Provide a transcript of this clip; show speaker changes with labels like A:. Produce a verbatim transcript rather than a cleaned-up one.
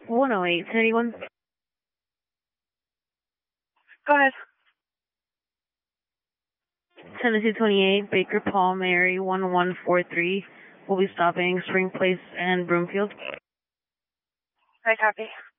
A: one oh eight, eighty-one.
B: Go ahead.
A: Tennessee twenty-eight, Baker Paul Mary one one four three. We'll be stopping Spring Place and Broomfield.
B: I copy.